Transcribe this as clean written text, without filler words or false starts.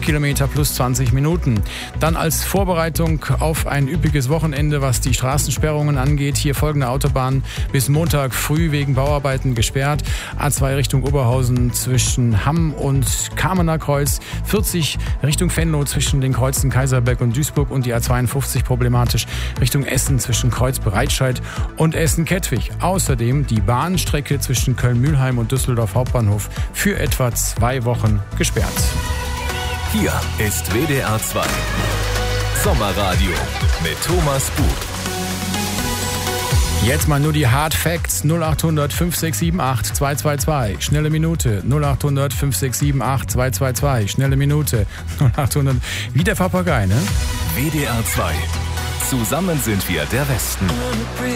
Kilometer plus 20 Minuten. Dann als Vorbereitung auf ein üppiges Wochenende, was die Straßensperrungen angeht, hier folgende Autobahnen bis Montag früh wegen Bauarbeiten gesperrt. A2 Richtung Oberhausen zwischen Hamm und Kamener Kreuz, 40 Richtung Venlo zwischen den Kreuzen Kaiserberg und Duisburg und die A52 problematisch Richtung Essen zwischen Kreuz-Breitscheid und Essen-Kettwig. Außerdem die Bahnstrecke zwischen Köln-Mülheim und Düsseldorf Hauptbahnhof für etwa 2 Wochen gesperrt. Hier ist WDR 2 Sommerradio mit Thomas Buch. Jetzt mal nur die Hard Facts. 0800 5678 222. Schnelle Minute. 0800 5678 222. Schnelle Minute. 0800. Wie der Papagei, ne? WDR 2. Zusammen sind wir der Westen.